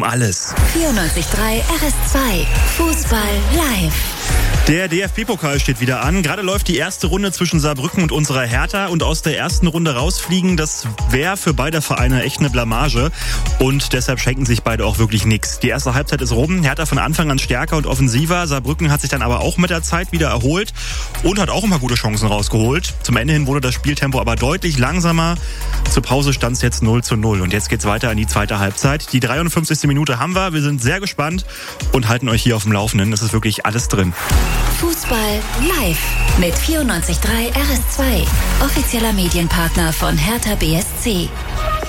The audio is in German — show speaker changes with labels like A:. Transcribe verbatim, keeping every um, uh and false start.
A: um alles.
B: vierundneunzig Komma drei R S zwei Fußball live.
A: Der D F B-Pokal steht wieder an. Gerade läuft die erste Runde zwischen Saarbrücken und unserer Hertha. Und aus der ersten Runde rausfliegen, das wäre für beide Vereine echt eine Blamage. Und deshalb schenken sich beide auch wirklich nichts. Die erste Halbzeit ist rum. Hertha von Anfang an stärker und offensiver. Saarbrücken hat sich dann aber auch mit der Zeit wieder erholt und hat auch ein paar gute Chancen rausgeholt. Zum Ende hin wurde das Spieltempo aber deutlich langsamer. Zur Pause stand es jetzt null zu null. Und jetzt geht's weiter in die zweite Halbzeit. Die dreiundfünfzigste Minute haben wir. Wir sind sehr gespannt und halten euch hier auf dem Laufenden. Es ist wirklich alles drin.
B: Fußball live mit vierundneunzig Komma drei R S zwei, offizieller Medienpartner von Hertha B S C.